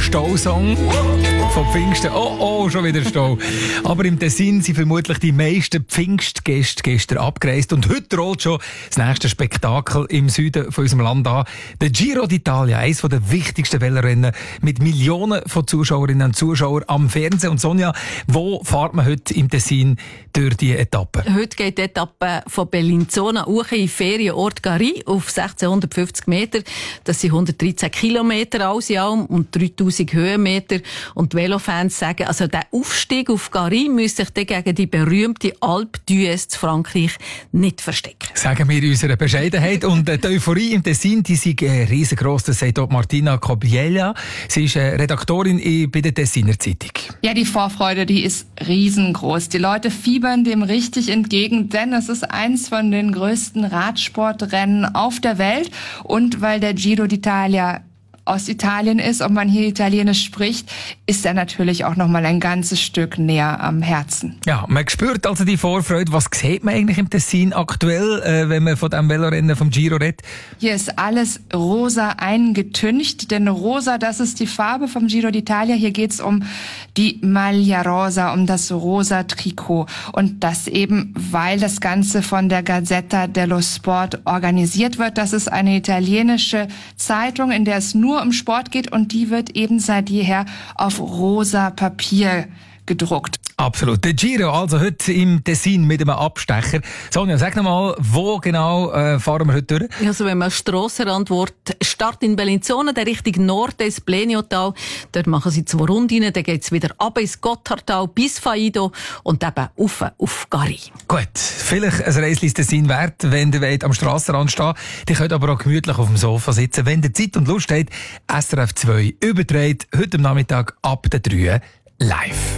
Stausong von Pfingsten. Oh, schon wieder Stau. Aber im Tessin sind vermutlich die meisten Pfingstgäste gestern abgereist. Und heute rollt schon das nächste Spektakel im Süden von unserem Land an. Der Giro d'Italia, eines der wichtigsten Wellenrennen mit Millionen von Zuschauerinnen und Zuschauern am Fernsehen. Und Sonja, wo fährt man heute im Tessin durch die Etappe? Heute geht die Etappe von Bellinzona hoch in den Ferienort Gari auf 1650 Meter. Das sind 113 Kilometer alles in allem und 3000 Höhenmeter. Und die Velofans sagen, also der Aufstieg auf Gari müsste sich dann gegen die berühmte Alpe d'Huez zu Frankreich nicht verstecken. Sagen wir in unserer Bescheidenheit. Und die Euphorie im Tessin, die ist riesengroß. Das sagt auch Martina Cobiella. Sie ist Redaktorin bei der Tessiner Zeitung. Ja, die Vorfreude, die ist riesengroß. Die Leute fiebern dem richtig entgegen, denn es ist eins von den größten Radsportrennen auf der Welt. Und weil der Giro d'Italia aus Italien ist und man hier Italienisch spricht, ist er natürlich auch noch mal ein ganzes Stück näher am Herzen. Ja, man spürt also die Vorfreude. Was sieht man eigentlich im Tessin aktuell, wenn man von dem Velorennen vom Giro redet? Hier ist alles rosa eingetüncht, denn rosa, das ist die Farbe vom Giro d'Italia. Hier geht's um die Maglia Rosa, um das rosa Trikot. Und das eben, weil das Ganze von der Gazzetta dello Sport organisiert wird. Das ist eine italienische Zeitung, in der es nur um Sport geht, und die wird eben seit jeher auf rosa Papier gedruckt. Absolut. Der Giro, also heute im Tessin mit einem Abstecher. Sonja, sag noch mal, wo genau fahren wir heute durch? Also wenn man Strassenrand wird, Start in Bellinzona, der Richtung Norden ins Bleniotal. Dort machen sie 2 Runden, dann geht's wieder ab ins Gotthardtal bis Faido und eben auf Gari. Gut, vielleicht ein Reisli ins Tessin wert, wenn ihr wollt, am Strassenrand stehen. Ihr könnt aber auch gemütlich auf dem Sofa sitzen. Wenn ihr Zeit und Lust habt, SRF 2 überträgt heute am Nachmittag ab der 3 live.